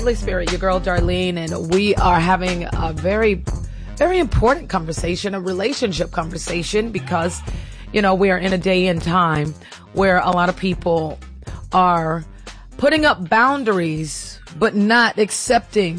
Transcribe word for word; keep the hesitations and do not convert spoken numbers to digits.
Holy Spirit, your girl Darlene, and we are having a very, very important conversation, a relationship conversation, because, you know, we are in a day and time where a lot of people are putting up boundaries, but not accepting